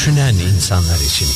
düşünen insanlar için.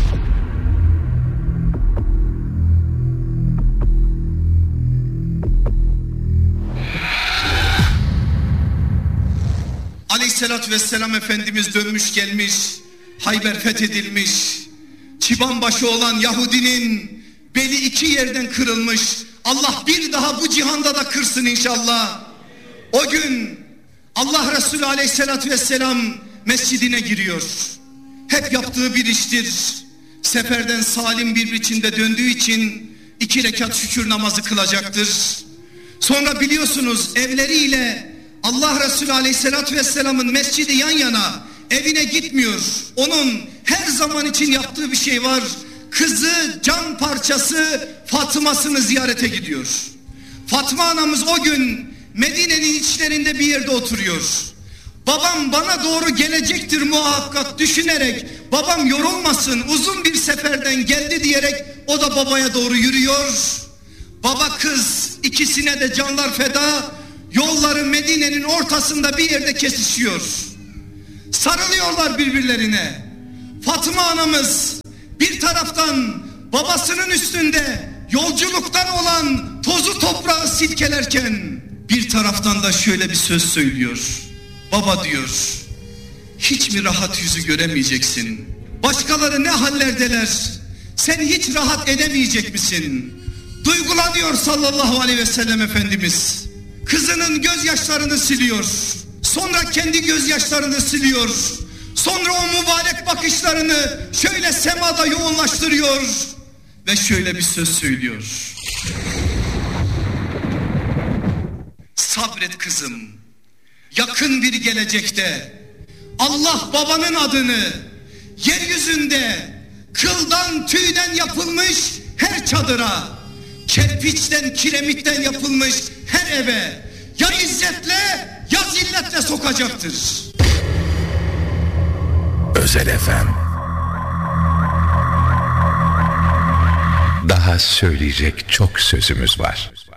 Aleyhissalatü vesselam Efendimiz dönmüş gelmiş, Hayber fethedilmiş, çıbanbaşı olan Yahudinin beli iki yerden kırılmış. Allah bir daha bu cihanda da kırsın inşallah. O gün Allah Resulü Aleyhissalatü vesselam mescidine giriyor. Hep yaptığı bir iştir. Seferden salim bir biçimde döndüğü için 2 rekat şükür namazı kılacaktır. Sonra biliyorsunuz evleriyle Allah Resulü Aleyhisselatü Vesselam'ın mescidi yan yana, evine gitmiyor. Onun her zaman için yaptığı bir şey var. Kızı, can parçası Fatıma'sını ziyarete gidiyor. Fatma anamız o gün Medine'nin içlerinde bir yerde oturuyor. Babam bana doğru gelecektir muhakkak düşünerek, babam yorulmasın, uzun bir seferden geldi diyerek o da babaya doğru yürüyor. Baba kız ikisine de canlar feda, yolları Medine'nin ortasında bir yerde kesişiyor. Sarılıyorlar birbirlerine. Fatıma anamız bir taraftan babasının üstünde yolculuktan olan tozu toprağı silkelerken bir taraftan da şöyle bir söz söylüyor. Baba diyor, hiç mi rahat yüzü göremeyeceksin? Başkaları ne hallerdeler? Sen hiç rahat edemeyecek misin? Duygulanıyor sallallahu aleyhi ve sellem Efendimiz. Kızının gözyaşlarını siliyor. Sonra kendi gözyaşlarını siliyor. Sonra o mübarek bakışlarını şöyle semada yoğunlaştırıyor. Ve şöyle bir söz söylüyor. Sabret kızım. Yakın bir gelecekte Allah babanın adını yeryüzünde kıldan tüyden yapılmış her çadıra, kerpiçten kiremitten yapılmış her eve ya izzetle ya zilletle sokacaktır. Özel FM. Daha söyleyecek çok sözümüz var.